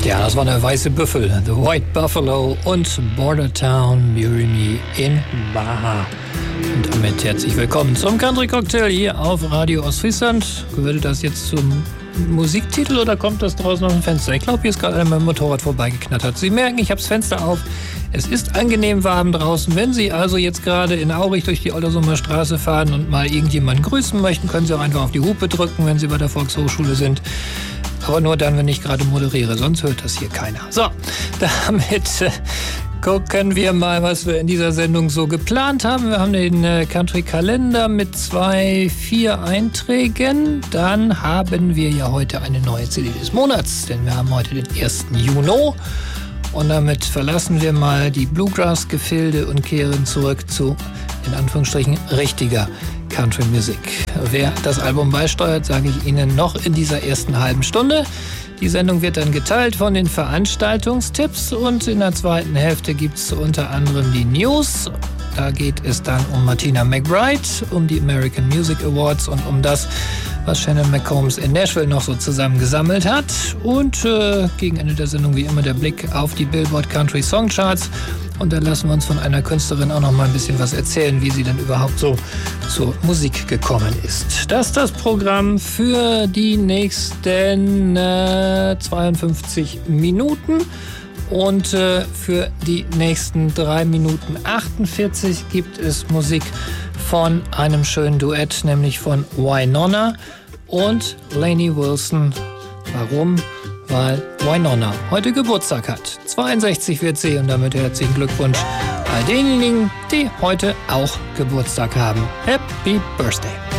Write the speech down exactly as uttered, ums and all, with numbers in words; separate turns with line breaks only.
Ja, das war der weiße Büffel, The White Buffalo und Border Town, Bury Me in Baja. Und damit herzlich willkommen zum Country Cocktail hier auf Radio Ostfriesland. Gehört das jetzt zum Musiktitel oder kommt das draußen aus dem Fenster? Ich glaube, hier ist gerade einer mit dem Motorrad vorbeigeknattert. Sie merken, ich habe das Fenster auf. Es ist angenehm warm draußen. Wenn Sie also jetzt gerade in Aurich durch die Oldersummer Straße fahren und mal irgendjemanden grüßen möchten, können Sie auch einfach auf die Hupe drücken, wenn Sie bei der Volkshochschule sind. Aber nur dann, wenn ich gerade moderiere, sonst hört das hier keiner. So, damit äh, gucken wir mal, was wir in dieser Sendung so geplant haben. Wir haben den äh, Country-Kalender mit zwei, vier Einträgen. Dann haben wir ja heute eine neue C D des Monats, denn wir haben heute den ersten Juni. Und damit verlassen wir mal die Bluegrass-Gefilde und kehren zurück zu, in Anführungsstrichen, richtiger Country Music. Wer das Album beisteuert, sage ich Ihnen noch in dieser ersten halben Stunde. Die Sendung wird dann geteilt von den Veranstaltungstipps und in der zweiten Hälfte gibt es unter anderem die News. Da geht es dann um Martina McBride, um die American Music Awards und um das, was Shannon McCombs in Nashville noch so zusammengesammelt hat. Und äh, gegen Ende der Sendung wie immer der Blick auf die Billboard Country Song Charts. Und da lassen wir uns von einer Künstlerin auch noch mal ein bisschen was erzählen, wie sie denn überhaupt so zur Musik gekommen ist. Das ist das Programm für die nächsten äh, zweiundfünfzig Minuten. Und äh, für die nächsten drei Minuten achtundvierzig gibt es Musik von einem schönen Duett, nämlich von Wynonna und Lainey Wilson. Warum? Weil Wynonna heute Geburtstag hat. zweiundsechzig wird sie und damit herzlichen Glückwunsch all denjenigen, die heute auch Geburtstag haben. Happy Birthday!